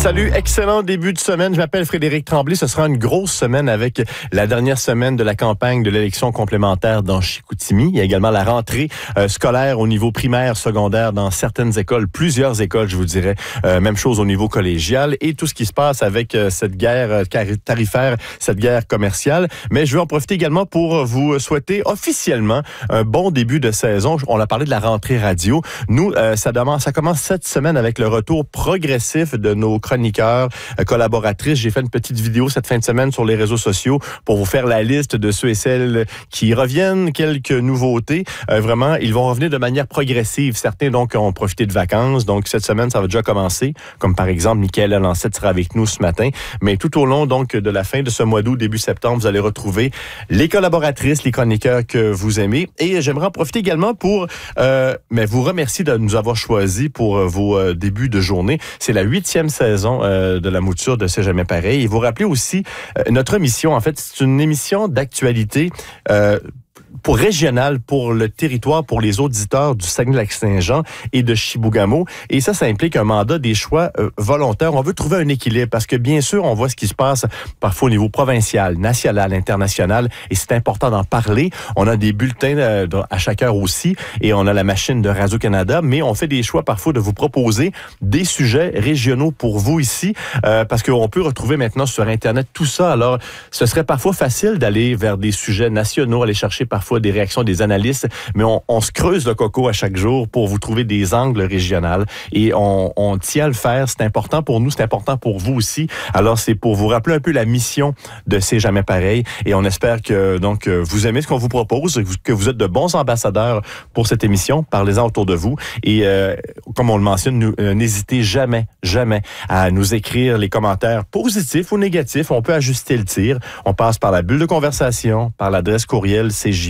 Salut, excellent début de semaine. Je m'appelle Frédéric Tremblay. Ce sera une grosse semaine avec la dernière semaine de la campagne de l'élection complémentaire dans Chicoutimi. Il y a également la rentrée scolaire au niveau primaire, secondaire dans certaines écoles, plusieurs écoles, je vous dirais. Même chose au niveau collégial et tout ce qui se passe avec cette guerre tarifaire, cette guerre commerciale. Mais je veux en profiter également pour vous souhaiter officiellement un bon début de saison. On a parlé de la rentrée radio. Nous, ça commence cette semaine avec le retour progressif de nos chroniqueurs, collaboratrices. J'ai fait une petite vidéo cette fin de semaine sur les réseaux sociaux pour vous faire la liste de ceux et celles qui reviennent, quelques nouveautés. Vraiment, ils vont revenir de manière progressive. Certains, donc, ont profité de vacances. Donc, cette semaine, ça va déjà commencer. Comme par exemple, Michaël Lancette sera avec nous ce matin. Mais tout au long, donc, de la fin de ce mois d'août, début septembre, vous allez retrouver les collaboratrices, les chroniqueurs que vous aimez. Et j'aimerais en profiter également pour vous remercier de nous avoir choisis pour vos débuts de journée. C'est la 8e saison de la mouture de C'est jamais pareil. Et vous rappelez aussi notre émission, en fait, c'est une émission d'actualité pour régional, pour le territoire, pour les auditeurs du Saguenay-Lac-Saint-Jean et de Chibougamau. Et ça implique un mandat des choix volontaires. On veut trouver un équilibre parce que, bien sûr, on voit ce qui se passe parfois au niveau provincial, national, international, et c'est important d'en parler. On a des bulletins à chaque heure aussi, et on a la machine de Radio-Canada, mais on fait des choix parfois de vous proposer des sujets régionaux pour vous ici, parce qu'on peut retrouver maintenant sur Internet tout ça. Alors, ce serait parfois facile d'aller vers des sujets nationaux, aller chercher parfois des réactions des analystes, mais on se creuse le coco à chaque jour pour vous trouver des angles régionaux et on tient à le faire. C'est important pour nous, c'est important pour vous aussi. Alors, c'est pour vous rappeler un peu la mission de C'est jamais pareil et on espère que donc vous aimez ce qu'on vous propose, que vous êtes de bons ambassadeurs pour cette émission. Parlez-en autour de vous et comme on le mentionne, n'hésitez jamais à nous écrire les commentaires positifs ou négatifs. On peut ajuster le tir. On passe par la bulle de conversation, par l'adresse courriel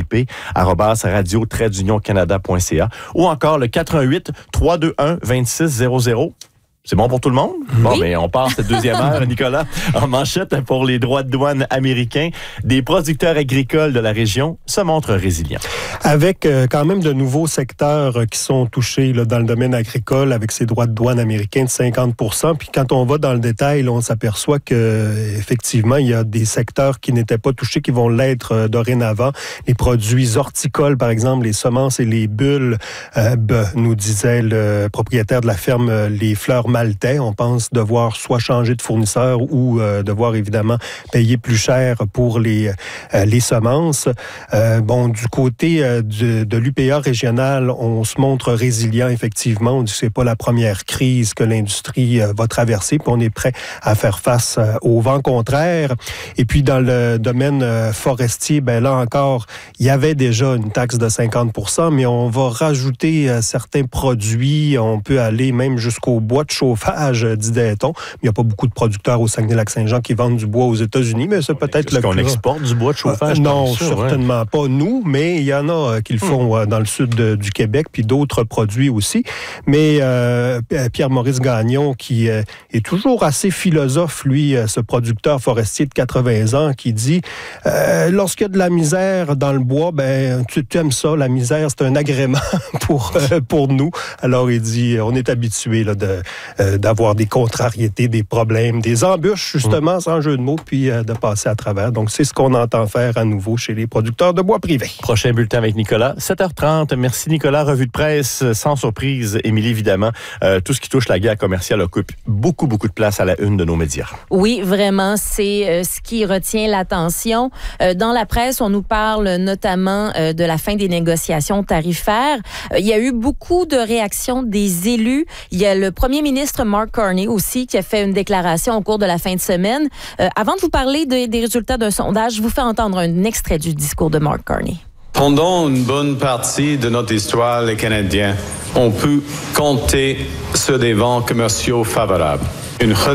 cjp@radio-canada.ca ou encore le 418-321-2600. C'est bon pour tout le monde? Oui. Bon, mais on part cette deuxième heure, Nicolas, en manchette pour les droits de douane américains. Des producteurs agricoles de la région se montrent résilients. Avec quand même de nouveaux secteurs qui sont touchés là, dans le domaine agricole avec ces droits de douane américains de 50%. Puis quand on va dans le détail, là, on s'aperçoit que effectivement, il y a des secteurs qui n'étaient pas touchés, qui vont l'être dorénavant. Les produits horticoles, par exemple, les semences et les bulles, nous disait le propriétaire de la ferme Les Fleurs Maltais. On pense devoir soit changer de fournisseur ou devoir évidemment payer plus cher pour les semences. Du côté de l'UPA régional, on se montre résilient effectivement. On dit que c'est pas la première crise que l'industrie va traverser, puis on est prêt à faire face au vent contraire. Et puis dans le domaine forestier, là encore, il y avait déjà une taxe de 50%, mais on va rajouter certains produits. On peut aller même jusqu'au bois de chauffage, disait-on. Il n'y a pas beaucoup de producteurs au Saguenay-Lac-Saint-Jean qui vendent du bois aux États-Unis, mais c'est peut-être le cas. Est-ce qu'on exporte du bois de chauffage? Non, certainement pas nous, mais il y en a qui le font dans le sud du Québec, puis d'autres produits aussi. Mais Pierre-Maurice Gagnon, qui est toujours assez philosophe, lui, ce producteur forestier de 80 ans, qui dit lorsqu'il y a de la misère dans le bois, tu aimes ça, la misère, c'est un agrément pour nous. Alors, il dit, on est habitué là, d'avoir des contrariétés, des problèmes, des embûches, justement, sans jeu de mots, puis de passer à travers. Donc, c'est ce qu'on entend faire à nouveau chez les producteurs de bois privés. Prochain bulletin avec Nicolas, 7h30. Merci, Nicolas. Revue de presse, sans surprise, Émilie, évidemment. Tout ce qui touche la guerre commerciale occupe beaucoup de place à la une de nos médias. Oui, vraiment, c'est ce qui retient l'attention. Dans la presse, on nous parle notamment de la fin des négociations tarifaires. Il y a eu beaucoup de réactions des élus. Il y a le premier ministre Mark Carney aussi qui a fait une déclaration au cours de la fin de semaine. Avant de vous parler des résultats d'un sondage, je vous fais entendre un extrait du discours de Mark Carney. Pendant une bonne partie de notre histoire, les Canadiens ont pu compter sur des vents commerciaux favorables. Une